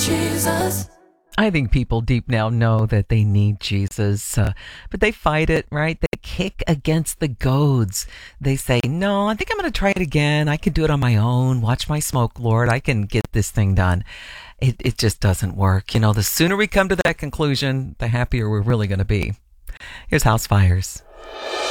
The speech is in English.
Jesus. I think people deep down know that they need Jesus, but they fight it, right? They kick against the goads. They say, no, I think I'm going to try it again. I can do it on my own. Watch my smoke, Lord. I can get this thing done. It just doesn't work. You know, the sooner we come to that conclusion, the happier we're really going to be. Here's House Fires.